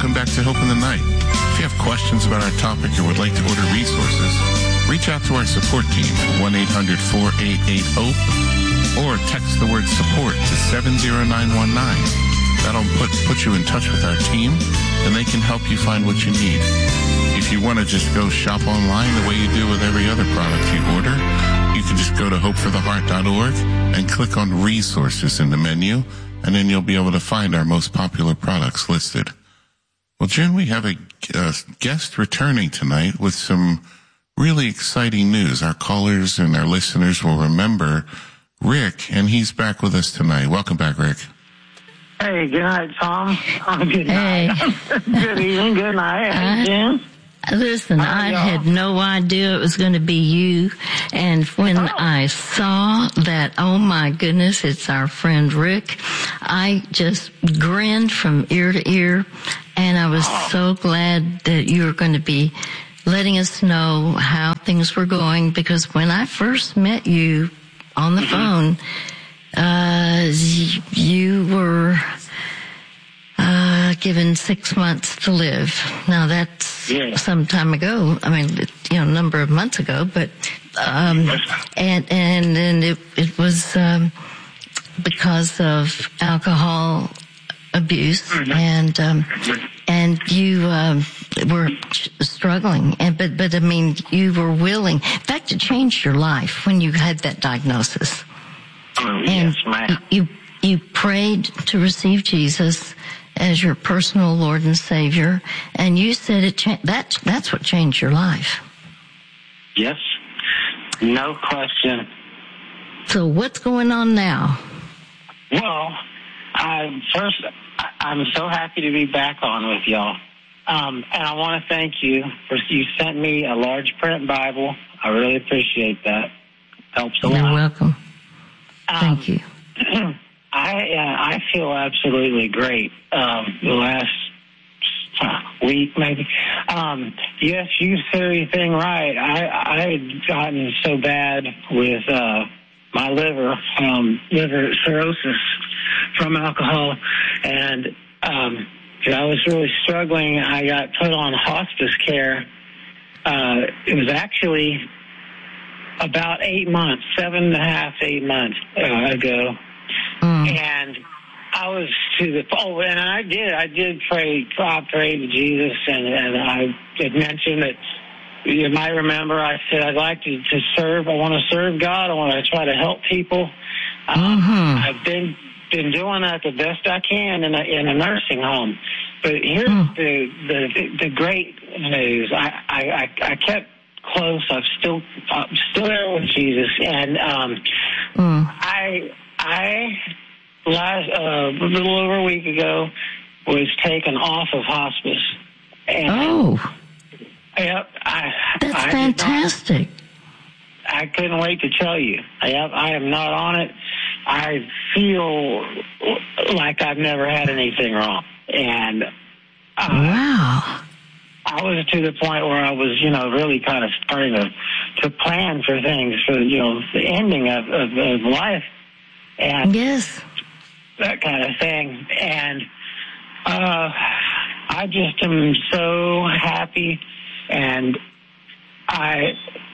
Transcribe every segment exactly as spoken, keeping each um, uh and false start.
welcome back to Hope in the Night. If you have questions about our topic or would like to order resources, reach out to our support team at one eight hundred four eight eight HOPE or text the word support to seven zero nine one nine. That'll put, put you in touch with our team, and they can help you find what you need. If you want to just go shop online the way you do with every other product you order, you can just go to hope for the heart dot org and click on resources in the menu, and then you'll be able to find our most popular products listed. Well, Jen, we have a, a guest returning tonight with some really exciting news. Our callers and our listeners will remember Rick, and he's back with us tonight. Welcome back, Rick. Hey, good night, Tom. Oh, good hey. night. Good evening, good night. Hey, Jen. Listen, I had no idea it was going to be you, and when oh. I saw that, oh my goodness, it's our friend Rick, I just grinned from ear to ear, and I was oh. so glad that you were going to be letting us know how things were going, because when I first met you on the mm-hmm. phone, uh, you were uh given six months to live. Now that's yeah. some time ago. I mean, you know, a number of months ago, but um and and and it it was um because of alcohol abuse, mm-hmm. and um and you um were struggling, and but but I mean, you were willing. In fact, it changed your life when you had that diagnosis. Oh, and yes, ma'am. you you prayed to receive Jesus as your personal Lord and Savior, and you said it cha- that that's what changed your life. Yes, no question. So what's going on now? Well, I first I, I'm so happy to be back on with y'all, um, and I want to thank you for you sent me a large print Bible. I really appreciate that. Helps a You're lot. You're welcome. Um, thank you. I uh, I feel absolutely great. Um, the last uh, week, maybe. Um, yes, you said everything right. I I had gotten so bad with uh, my liver, um, liver cirrhosis from alcohol, and um, I was really struggling. I got put on hospice care. Uh, it was actually about eight months, seven and a half, eight months uh, ago. Mm. And I was to the, oh, and I did, I did pray, I prayed to Jesus, and, and I had mentioned that, you might remember, I said, I'd like to, to serve, I want to serve God, I want to try to help people. Um, mm-hmm. I've been, been doing that the best I can in a, in a nursing home. But here's mm. the, the, the great news. I, I, I, I kept close. I'm still, I'm still there with Jesus, and um, mm. I, I, last uh, a little over a week ago, was taken off of hospice. And oh, yep, I, that's I fantastic. Not, I couldn't wait to tell you. Yep, I am not on it. I feel like I've never had anything wrong, and uh, wow. I was to the point where I was, you know, really kind of starting to, to plan for things for, you know, the ending of, of, of life. And yes. that kind of thing. And uh, I just am so happy. And I,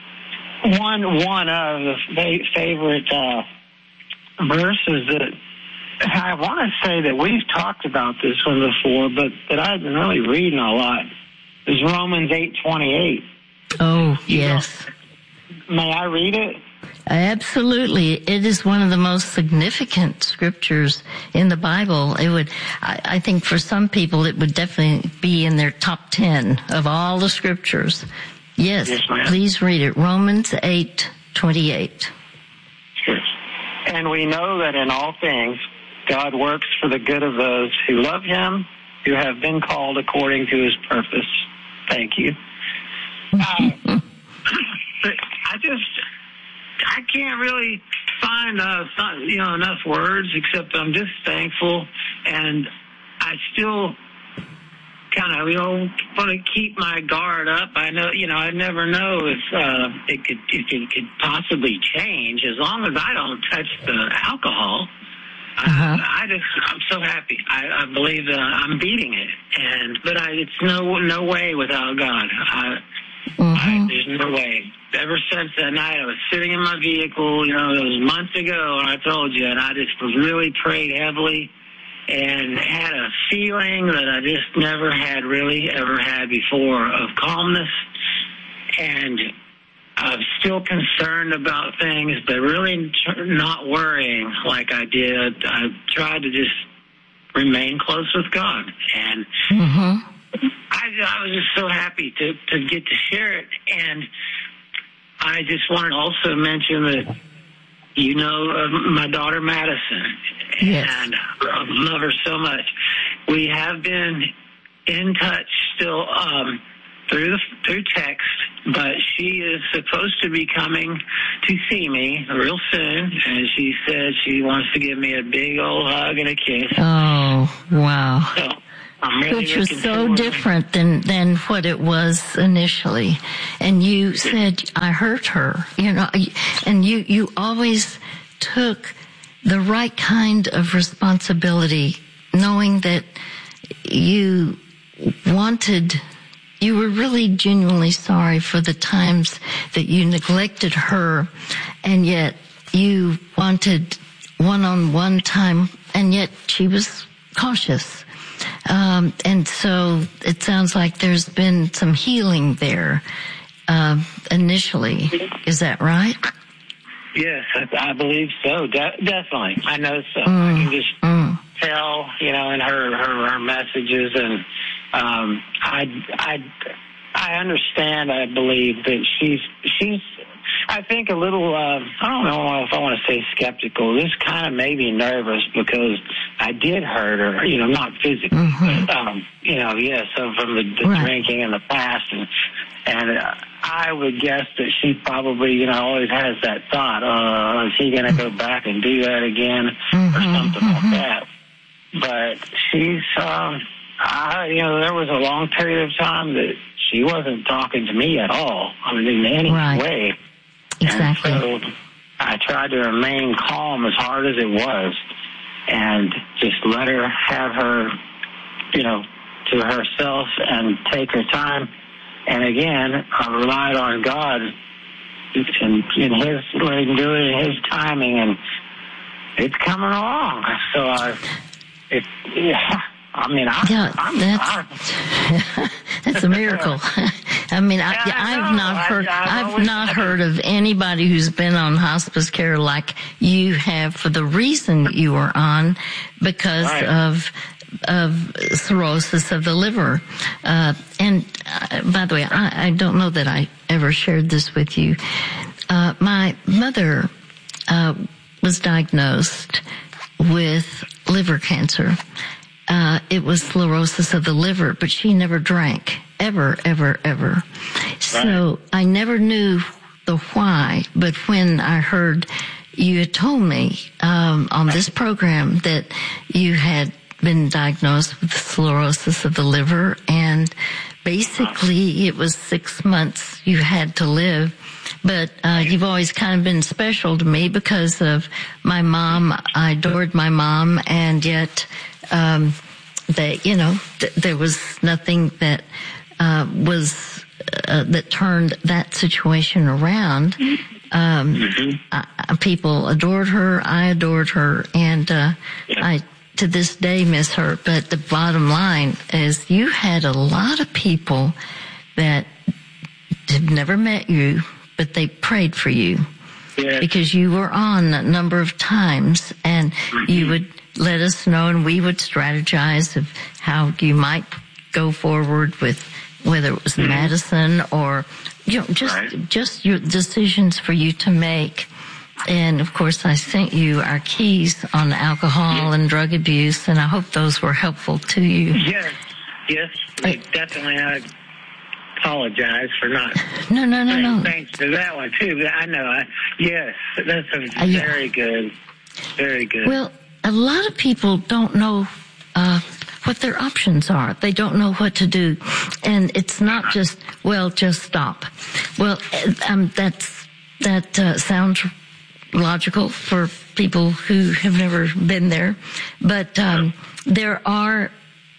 one, one of the fa- favorite uh, verses that I want to say that we've talked about this one before, but that I've been really reading a lot, is Romans eight twenty-eight. Oh, yes. You know, may I read it? Absolutely. It is one of the most significant scriptures in the Bible. It would, I, I think for some people, it would definitely be in their top ten of all the scriptures. Yes, yes please read it. Romans eight twenty-eight. Yes. And we know that in all things, God works for the good of those who love him, who have been called according to his purpose. Thank you. Uh, but I just, I can't really find, uh, some, you know, enough words, except I'm just thankful, and I still kind of, you know, want to keep my guard up. I know, you know, I never know if uh, it could, if it could possibly change, as long as I don't touch the alcohol. Uh-huh. I, I just, I'm so happy. I, I believe that I'm beating it. and but I, it's no no way without God. I, Mm-hmm. I, there's no way. Ever since that night, I was sitting in my vehicle. You know, it was months ago, and I told you, and I just really prayed heavily and had a feeling that I just never had really ever had before of calmness. And I'm still concerned about things, but really not worrying like I did. I tried to just remain close with God. And Mm-hmm. I, I was just so happy to, to get to share it. And I just want to also mention that, you know, uh, my daughter Madison, Yes. and I love her so much. We have been in touch still um, through the, through text, but she is supposed to be coming to see me real soon, and she said she wants to give me a big old hug and a kiss. Oh, wow. So I'm really Which was looking so forward. different than, than what it was initially. And you said, I hurt her, you know, and you, you always took the right kind of responsibility, knowing that you wanted, you were really genuinely sorry for the times that you neglected her, and yet you wanted one-on-one time, and yet she was cautious. Um, and so it sounds like there's been some healing there uh, initially. Is that right? Yes, I, I believe so. De- definitely. I know so. Mm, I can just mm. tell, you know, in her, her, her messages, and um, I, I, I understand, I believe that she's, she's, I think a little, uh, I don't know if I want to say skeptical, just kind of maybe nervous because I did hurt her, you know, not physically, Mm-hmm. but, um, you know, yes, so from the, the Right. drinking in the past, and, and uh, I would guess that she probably, you know, always has that thought, uh, is he going to go back and do that again, Mm-hmm. or something like that. But she's, um, I, you know, there was a long period of time that she wasn't talking to me at all. I mean, in any Right. way. Exactly. And so I tried to remain calm as hard as it was and just let her have her, you know, to herself and take her time. And again, I relied on God in, in His, letting him do it in His timing, and it's coming along. So I, it, yeah. I mean, I, Yeah, I'm, that's I, that's a miracle. I mean, I, Yeah, I I've know. not heard I- I've I've always- not heard of anybody who's been on hospice care like you have for the reason you were on, because Right. of of cirrhosis of the liver. Uh, and uh, by the way, I, I don't know that I ever shared this with you. Uh, my mother uh, was diagnosed with liver cancer. Uh, it was sclerosis of the liver, but she never drank, ever, ever, ever. So I never knew the why, but when I heard you had told me um, on this program that you had been diagnosed with sclerosis of the liver, and basically it was six months you had to live. But uh, you've always kind of been special to me because of my mom. I adored my mom, and yet um, that you know th- there was nothing that uh, was uh, that turned that situation around. Um, Mhm. I, people adored her. I adored her, and uh, Yeah. I to this day miss her. But the bottom line is, you had a lot of people that had never met you, but they prayed for you yeah. because you were on a number of times, and you would let us know, and we would strategize of how you might go forward with whether it was medicine or you know just Right. just your decisions for you to make. And of course, I sent you our keys on alcohol and drug abuse, and I hope those were helpful to you. Yes, yes, definitely. I apologize for not No, no, no, saying no. thanks to that one too. But I know. I, yes, that's a Uh, yeah. very good, very good. Well, a lot of people don't know uh, what their options are. They don't know what to do, and it's not just well, just stop. Well, um, that's that uh, sounds logical for people who have never been there, but um, there are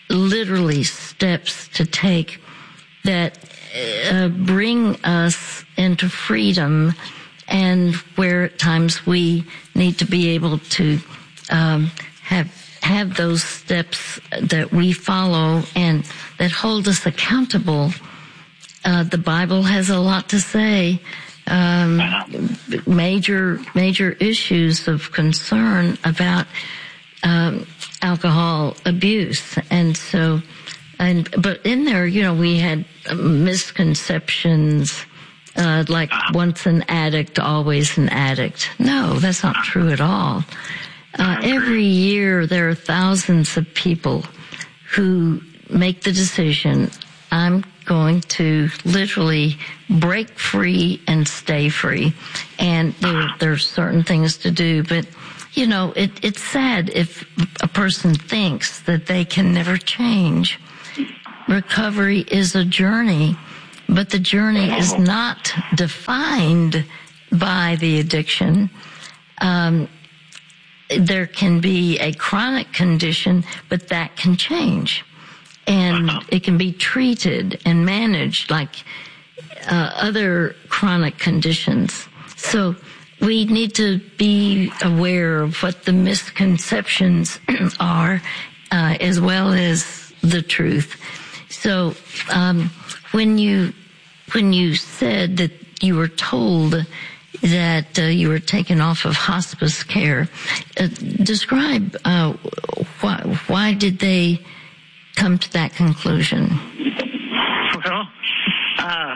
literally steps to take that uh, bring us into freedom, and where at times we need to be able to um, have have those steps that we follow and that hold us accountable. Uh, the Bible has a lot to say. Um, major, major issues of concern about um, alcohol abuse, and so, and but in there, you know, we had misconceptions, uh, like once an addict, always an addict. No, that's not true at all. Uh, every year, there are thousands of people who make the decision, I'm going to literally break free and stay free. And there, there's certain things to do, but you know, it, it's sad if a person thinks that they can never change. Recovery is a journey, but the journey is not defined by the addiction. Um, there can be a chronic condition, but that can change. And it can be treated and managed like uh, other chronic conditions. So we need to be aware of what the misconceptions are, uh, as well as the truth. So um, when you when you said that you were told that uh, you were taken off of hospice care, uh, describe uh, why why did they come to that conclusion? Well, uh,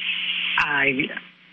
I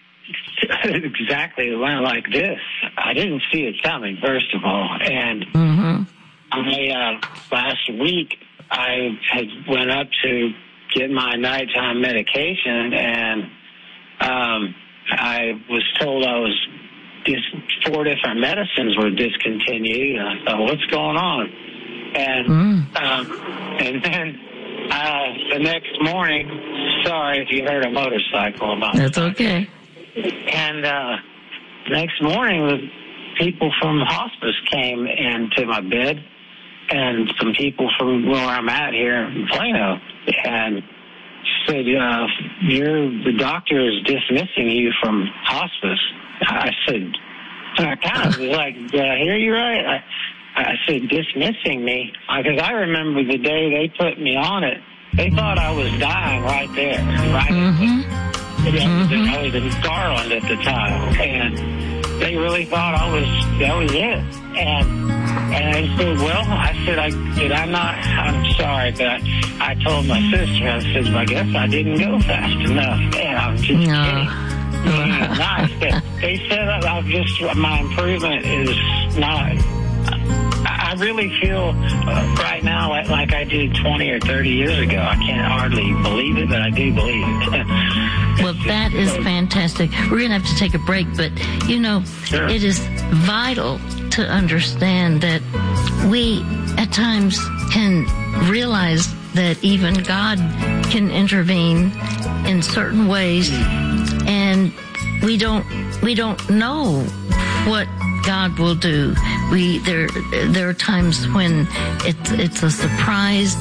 exactly went like this. I didn't see it coming, first of all, and mm-hmm. I uh, last week I had went up to get my nighttime medication, and um, I was told I was dis- four different medicines were discontinued. And I thought, what's going on? And mm. um, and then uh, the next morning, sorry if you heard a motorcycle about That's that. Okay. And uh, next morning, the people from hospice came into my bed, and some people from where I'm at here in Plano, and said, uh, "You're the doctor is dismissing you from hospice." I said, I kind of was like, "Did I hear you right?" I, I said, dismissing me, because I remember the day they put me on it, they thought I was dying right there, right? Mm-hmm. Mm-hmm. I was in Garland at the time, and they really thought I was, that was it. And and I said, well, I said, I did I not, I'm sorry, but I, I told my sister, I said, well, I guess I didn't go fast enough. And I'm just no. kidding. And nice. They said I've just, my improvement is not, I really feel uh, right now like, like I did twenty or thirty years ago. I can't hardly believe it, but I do believe it. Well, that is fantastic. We're going to have to take a break, but, you know, sure. It is vital to understand that we at times can realize that even God can intervene in certain ways, and we don't we don't know what God will do. We there there are times when it's it's a surprise.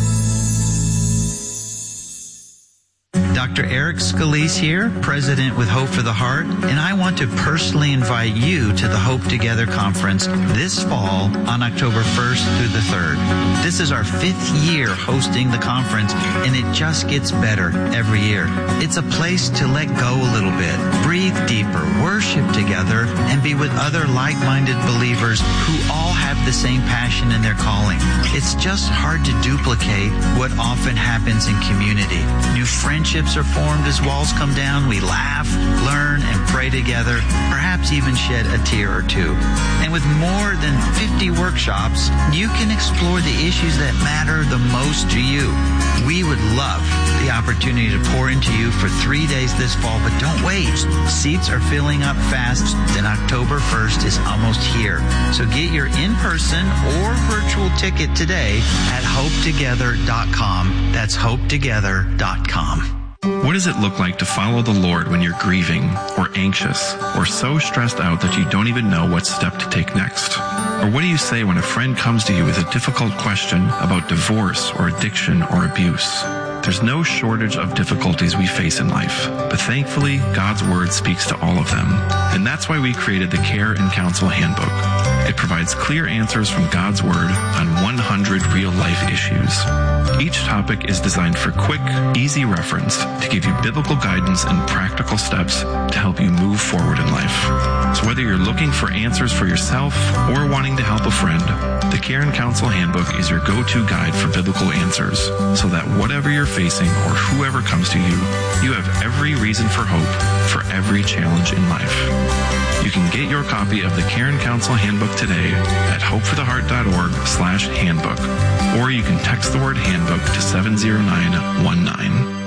Doctor Eric Scalise here, President with Hope for the Heart, and I want to personally invite you to the Hope Together Conference this fall on October first through the third. This is our fifth year hosting the conference, and it just gets better every year. It's a place to let go a little bit, breathe deeper, worship together, and be with other like-minded believers who all have the same passion in their calling. It's just hard to duplicate what often happens in community. New friendships are formed as walls come down. We laugh, learn, and pray together, perhaps even shed a tear or two. And with more than fifty workshops, you can explore the issues that matter the most to you. We would love the opportunity to pour into you for three days this fall, but don't wait. Seats are filling up fast, and October first is almost here. So get your in-person or virtual ticket today at hope together dot com. That's hope together dot com. What does it look like to follow the Lord when you're grieving or anxious or so stressed out that you don't even know what step to take next? Or what do you say when a friend comes to you with a difficult question about divorce or addiction or abuse? There's no shortage of difficulties we face in life, but thankfully, God's Word speaks to all of them. And that's why we created the Care and Counsel Handbook. It provides clear answers from God's Word on one hundred real-life issues. Each topic is designed for quick, easy reference to give you biblical guidance and practical steps to help you move forward in life. So whether you're looking for answers for yourself or wanting to help a friend, the Care and Counsel Handbook is your go-to guide for biblical answers, so that whatever you're facing or whoever comes to you, you have every reason for hope for every challenge in life. You can get your copy of the Care and Counsel Handbook today at hopefortheheart.org slash handbook, or you can text the word handbook to seven zero nine one nine.